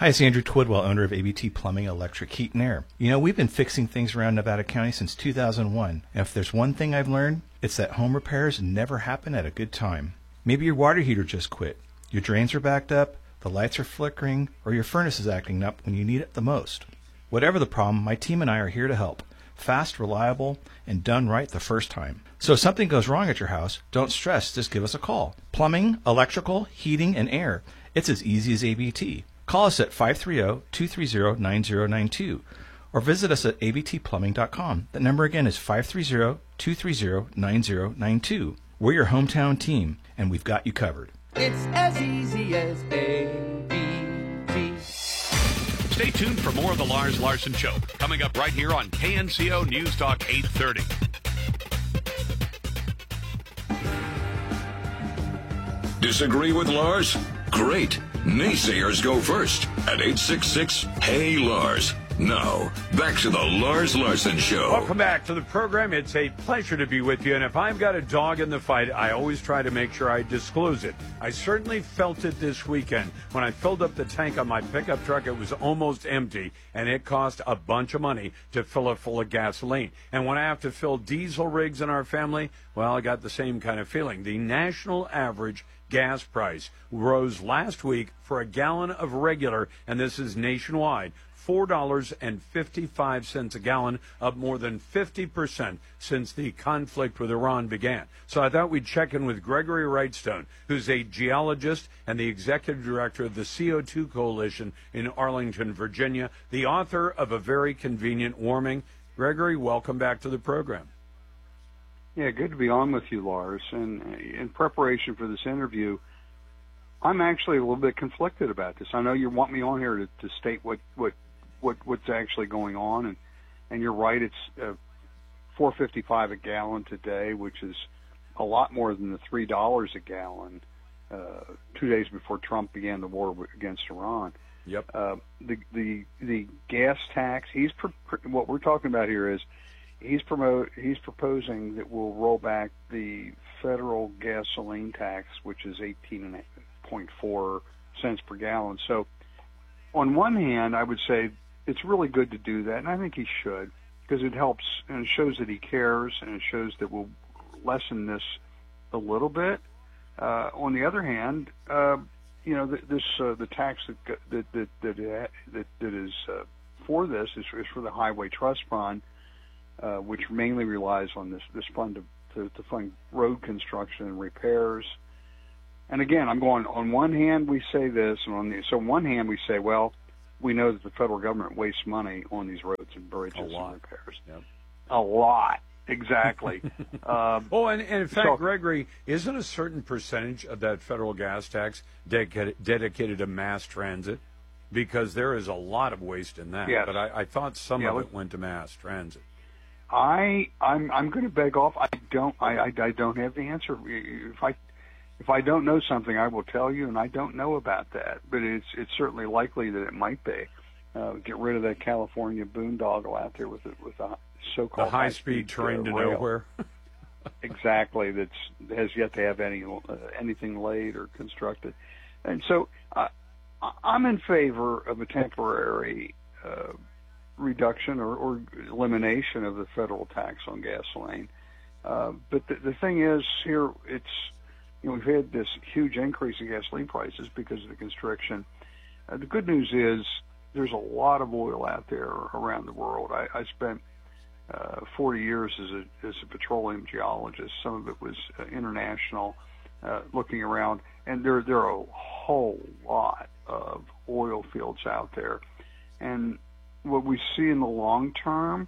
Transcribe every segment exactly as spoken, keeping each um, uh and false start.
Hi, it's Andrew Twidwell, owner of A B T Plumbing, Electric, Heat, and Air. You know, we've been fixing things around Nevada County since two thousand one. And if there's one thing I've learned, it's that home repairs never happen at a good time. Maybe your water heater just quit, your drains are backed up, the lights are flickering, or your furnace is acting up when you need it the most. Whatever the problem, my team and I are here to help. Fast, reliable, and done right the first time. So if something goes wrong at your house, don't stress, just give us a call. Plumbing, electrical, heating, and air. It's as easy as A B T. Call us at five three zero, two three zero, nine zero nine two or visit us at A B T plumbing dot com. That number again is five three zero, two three zero, nine zero nine two. We're your hometown team, and we've got you covered. It's as easy as A B T. Stay tuned for more of the Lars Larson Show, coming up right here on K N C O News Talk eight thirty. Disagree with Lars? Great. Naysayers go first at eight six six, Hey Lars. Now, back to the Lars Larson Show. Welcome back to the program. It's a pleasure to be with you. And if I've got a dog in the fight, I always try to make sure I disclose it. I certainly felt it this weekend. When I filled up the tank on my pickup truck, it was almost empty, and it cost a bunch of money to fill it full of gasoline. And when I have to fill diesel rigs in our family, well, I got the same kind of feeling. The national average gas price rose last week for a gallon of regular, and this is nationwide, four dollars and fifty-five cents a gallon, up more than fifty percent since the conflict with Iran began. So I thought we'd check in with Gregory Wrightstone, who's a geologist and the executive director of the C O two Coalition in Arlington, Virginia, the author of A Very Convenient Warming. Gregory, welcome back to the program. Yeah, good to be on with you, Lars. And in preparation for this interview, I'm actually a little bit conflicted about this. I know you want me on here to, to state what, what what what's actually going on, and and you're right. It's uh, four fifty-five a gallon today, which is a lot more than the three dollars a gallon uh, two days before Trump began the war against Iran. Yep. Uh, the the the gas tax. He's pr- pr- what we're talking about here is. He's promote. He's proposing that we'll roll back the federal gasoline tax, which is eighteen point four cents per gallon. So, on one hand, I would say it's really good to do that, and I think he should, because it helps and it shows that he cares, and it shows that we'll lessen this a little bit. Uh, on the other hand, uh, you know, this uh, the tax that that that that, that, that is uh, for this is, is for the Highway Trust Fund. Uh, which mainly relies on this, this fund to, to, to fund road construction and repairs. And again, I'm going, on one hand we say this, and on the, so on one hand we say, well, we know that the federal government wastes money on these roads and bridges and repairs. Yep. A lot, exactly. um, oh, and, and in fact, so, Gregory, isn't a certain percentage of that federal gas tax dedicated, dedicated to mass transit? Because there is a lot of waste in that. Yes. But I, I thought some yeah, of it went to mass transit. I I'm I'm going to beg off. I don't I, I I don't have the answer. If I if I don't know something, I will tell you, and I don't know about that. But it's it's certainly likely that it might be. Uh, get rid of that California boondoggle out there with a, with a so-called the high-speed train uh, to rail. nowhere. Exactly. That's has yet to have any uh, anything laid or constructed, and so uh, I'm in favor of a temporary. Uh, reduction or, or elimination of the federal tax on gasoline. Uh, but the, the thing is here, it's, you know, we've had this huge increase in gasoline prices because of the constriction. Uh, the good news is there's a lot of oil out there around the world. I, I spent uh, forty years as a, as a petroleum geologist. Some of it was uh, international, uh, looking around, and there, there are a whole lot of oil fields out there. And what we see in the long term,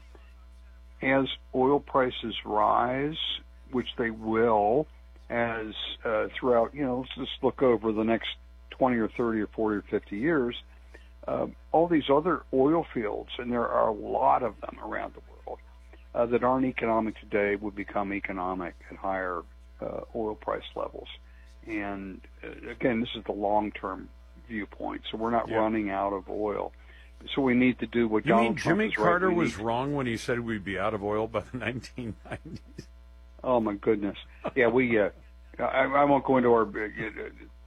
as oil prices rise, which they will, as uh, throughout, you know, let's just look over the next twenty or thirty or forty or fifty years, uh, all these other oil fields, and there are a lot of them around the world, uh, that aren't economic today would become economic at higher uh, oil price levels. And uh, again, this is the long-term viewpoint, so we're not yeah. running out of oil. So we need to do what you Donald mean Trump Jimmy is Carter right. was wrong when he said we'd be out of oil by the nineteen nineties? Oh my goodness! Yeah, we. Uh, I, I won't go into our uh,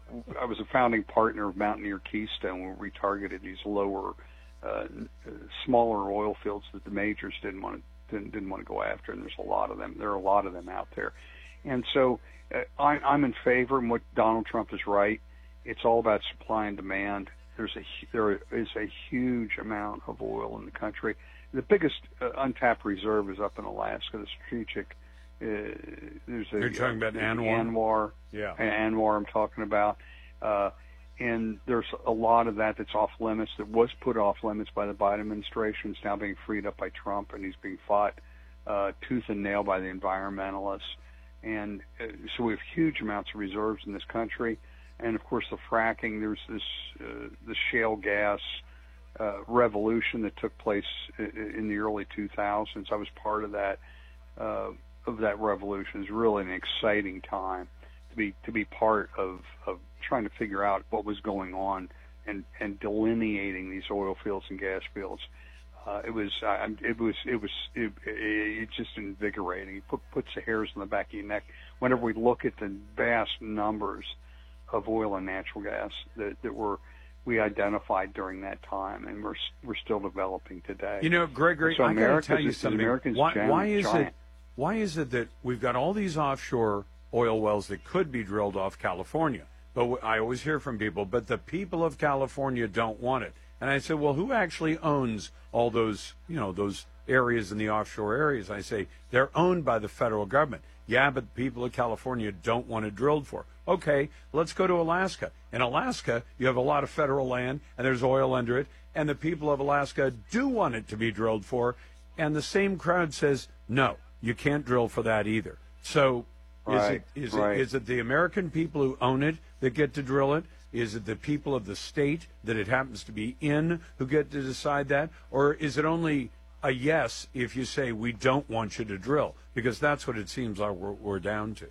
I was a founding partner of Mountaineer Keystone, where we targeted these lower, uh, smaller oil fields that the majors didn't want to didn't, didn't want to go after, and there's a lot of them. There are a lot of them out there, and so uh, I, I'm in favor. And what Donald Trump is right. It's all about supply and demand. There's a there is a huge amount of oil in the country. The biggest uh, untapped reserve is up in Alaska, the strategic. Uh, there's a, You're talking about uh, Anwar? Anwar, Yeah. Anwar. I'm talking about, uh, and there's a lot of that that's off limits. That was put off limits by the Biden administration. It's now being freed up by Trump, and he's being fought uh, tooth and nail by the environmentalists. And uh, so we have huge amounts of reserves in this country. And of course, the fracking. There's this uh, the shale gas uh, revolution that took place in the early two thousands. I was part of that uh, of that revolution. It's really an exciting time to be to be part of, of trying to figure out what was going on and, and delineating these oil fields and gas fields. Uh, it was uh, it was it was it, it just invigorating. It put, puts the hairs on the back of your neck whenever we look at the vast numbers of oil and natural gas that, that were we identified during that time, and we're we're still developing today. You know, Gregory, so I got to tell you is, something. America's Why, giant, why is giant. it? Why is it that we've got all these offshore oil wells that could be drilled off California? But I always hear from people, but the people of California don't want it. And I said, well, who actually owns all those, you know, those areas in the offshore areas? I say they're owned by the federal government. Yeah, but the people of California don't want it drilled for. Okay, let's go to Alaska. In Alaska, you have a lot of federal land, and there's oil under it, and the people of Alaska do want it to be drilled for, and the same crowd says, no, you can't drill for that either. So right, is, it, is, right. it, is it the American people who own it that get to drill it? Is it the people of the state that it happens to be in who get to decide that? Or is it only a yes if you say we don't want you to drill? Because that's what it seems like we're, we're down to.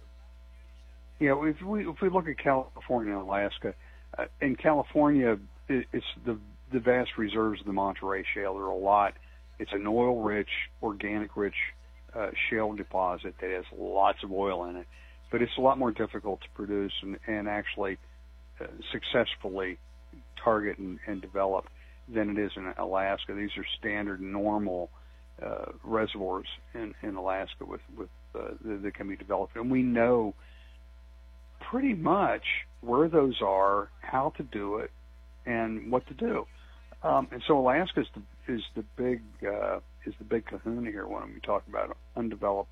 Yeah, if we if we look at California and Alaska, uh, in California, it, it's the the vast reserves of the Monterey Shale. There are a lot. It's an oil-rich, organic-rich uh, shale deposit that has lots of oil in it, but it's a lot more difficult to produce and, and actually uh, successfully target and, and develop than it is in Alaska. These are standard, normal uh, reservoirs in, in Alaska with with uh, that, that can be developed, and we know pretty much where those are, how to do it, and what to do. Um, and so Alaska is the is the big uh, is the big kahuna here when we talk about undeveloped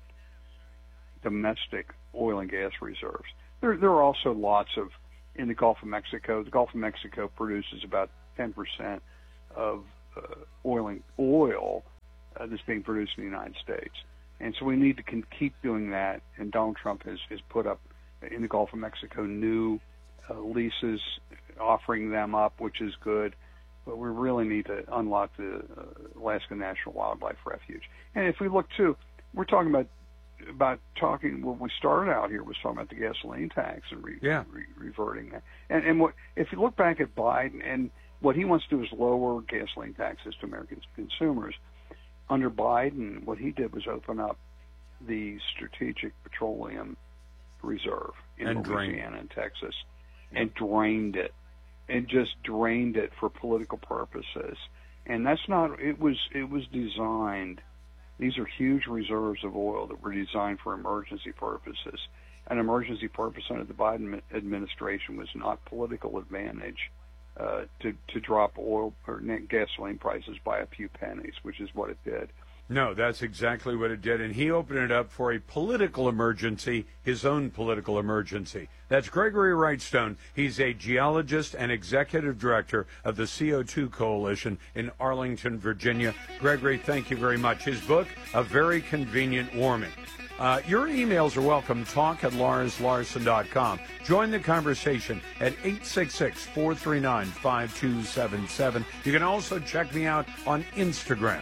domestic oil and gas reserves. There there are also lots of in the Gulf of Mexico. The Gulf of Mexico produces about ten percent of uh, oil and oil uh, that's being produced in the United States, and so we need to can keep doing that. And Donald Trump has has put up in the Gulf of Mexico new uh, leases, offering them up, which is good. But we really need to unlock the uh, Alaska National Wildlife Refuge. And if we look too, we're talking about about talking. When we started out here, was talking about the gasoline tax and re, yeah. re, reverting that. And and what if you look back at Biden and what he wants to do is lower gasoline taxes to American consumers. Under Biden, what he did was open up the Strategic Petroleum Reserve in and Louisiana and Texas, and drained it, and just drained it for political purposes. And that's not. It was. It was designed. These are huge reserves of oil that were designed for emergency purposes. An emergency purpose under the Biden administration was not political advantage uh, to to drop oil or gasoline prices by a few pennies, which is what it did. No, that's exactly what it did. And he opened it up for a political emergency, his own political emergency. That's Gregory Wrightstone. He's a geologist and executive director of the C O two Coalition in Arlington, Virginia. Gregory, thank you very much. His book, A Very Convenient Warming. Uh, your emails are welcome, talk at lars larson dot com. Join the conversation at eight six six, four three nine, five two seven seven. You can also check me out on Instagram.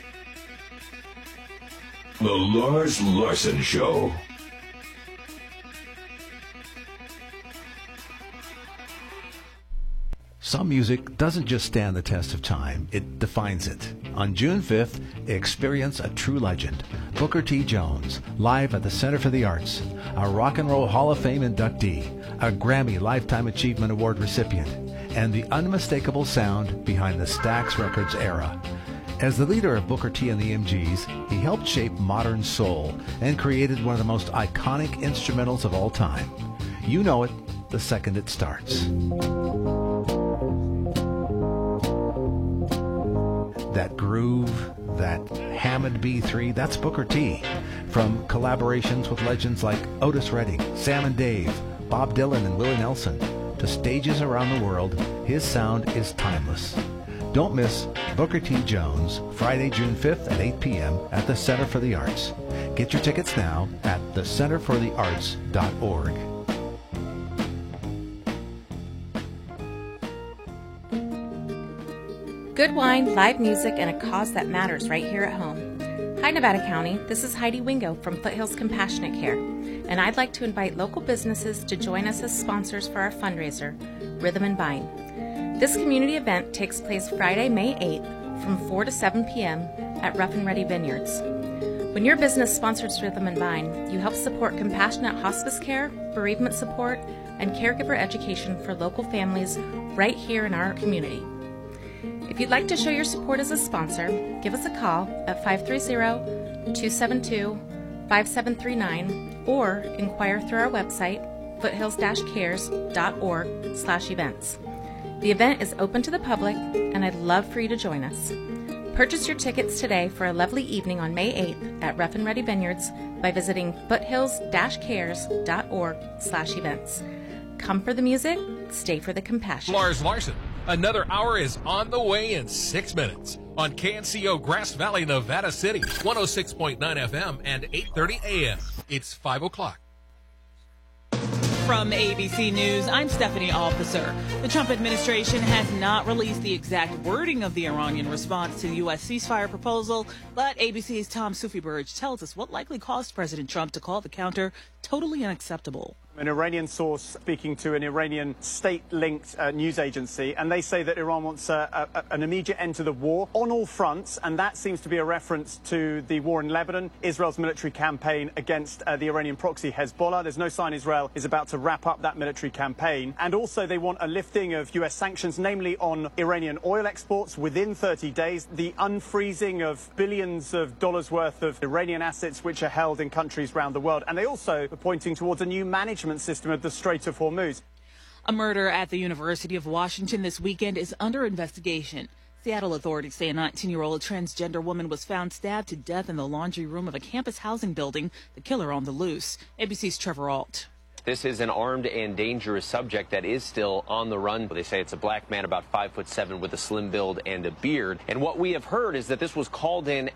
The Lars Larson Show. Some music doesn't just stand the test of time, it defines it. On June fifth, experience a true legend, Booker T. Jones, live at the Center for the Arts, a Rock and Roll Hall of Fame inductee, a Grammy Lifetime Achievement Award recipient, and the unmistakable sound behind the Stax Records era. As the leader of Booker T and the M Gs, he helped shape modern soul and created one of the most iconic instrumentals of all time. You know it the second it starts. That groove, that Hammond B three, that's Booker T. From collaborations with legends like Otis Redding, Sam and Dave, Bob Dylan and Willie Nelson, to stages around the world, his sound is timeless. Don't miss Booker T. Jones, Friday, June fifth at eight p.m. at the Center for the Arts. Get your tickets now at the center for the arts dot org. Good wine, live music, and a cause that matters right here at home. Hi, Nevada County. This is Heidi Wingo from Foothills Compassionate Care, and I'd like to invite local businesses to join us as sponsors for our fundraiser, Rhythm and Vine. This community event takes place Friday, May eighth from four to seven p.m. at Rough and Ready Vineyards. When your business sponsors Rhythm and Vine, you help support compassionate hospice care, bereavement support, and caregiver education for local families right here in our community. If you'd like to show your support as a sponsor, give us a call at five three zero, two seven two, five seven three nine or inquire through our website, foothills dash cares dot org slash events. The event is open to the public, and I'd love for you to join us. Purchase your tickets today for a lovely evening on May eighth at Rough and Ready Vineyards by visiting foothills dash cares dot org slash events. Come for the music, stay for the compassion. Lars Larson. Another hour is on the way in six minutes on K N C O Grass Valley, Nevada City, one oh six point nine F M and eight thirty A M. It's five o'clock. From A B C News, I'm Stephanie Officer. The Trump administration has not released the exact wording of the Iranian response to the U S ceasefire proposal, but A B C's Tom Sufi-Burge tells us what likely caused President Trump to call the counter totally unacceptable. An Iranian source speaking to an Iranian state-linked uh, news agency, and they say that Iran wants uh, a, an immediate end to the war on all fronts, and that seems to be a reference to the war in Lebanon, Israel's military campaign against uh, the Iranian proxy Hezbollah. There's no sign Israel is about to wrap up that military campaign. And also they want a lifting of U S sanctions, namely on Iranian oil exports within thirty days, the unfreezing of billions of dollars worth of Iranian assets which are held in countries around the world. And they also are pointing towards a new management system of the Strait of Hormuz. A murder at the University of Washington this weekend is under investigation. Seattle authorities say a nineteen-year-old transgender woman was found stabbed to death in the laundry room of a campus housing building, the killer on the loose. A B C's Trevor Ault. This is an armed and dangerous subject that is still on the run. They say it's a black man about five foot seven with a slim build and a beard. And what we have heard is that this was called in